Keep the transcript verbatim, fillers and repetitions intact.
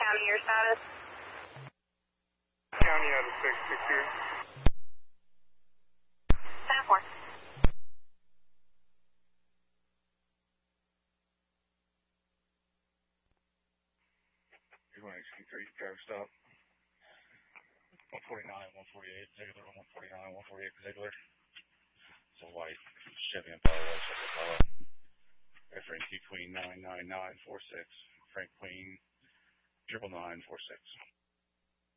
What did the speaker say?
County, your status? County out of six six here. ten four. two one eight three, driver stop. one forty-nine, one forty-eight, Ziegler, one forty-nine, one forty-eight, Ziegler. It's a white Chevy Impala, white Chevy Impala. Referring to Queen nine nine nine four six, Frank Queen, triple nine four six.